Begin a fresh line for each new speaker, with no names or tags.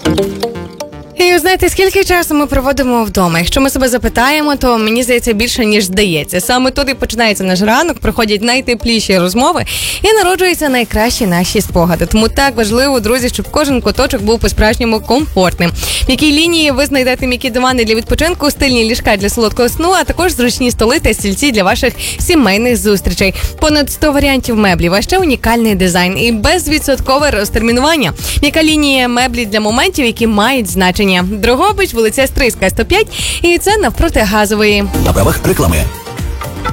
І знаєте, скільки часу ми проводимо вдома? Якщо ми себе запитаємо, то мені здається більше, ніж здається. Саме тут і починається наш ранок, проходять найтепліші розмови і народжуються найкращі наші спогади. Тому так важливо, друзі, щоб кожен куточок був по-справжньому комфортним. В якій лінії ви знайдете м'які дивани для відпочинку, стильні ліжка для солодкого сну, а також зручні столи та стільці для ваших сімейних зустрічей. Понад 100 варіантів меблів, а ще унікальний дизайн і безвідсоткове розтермінування. М'яка лінія меблі для моментів, які мають значення. Дрогобич, вулиця Стрийська, 105, і це навпроти Газової.
На правах реклами.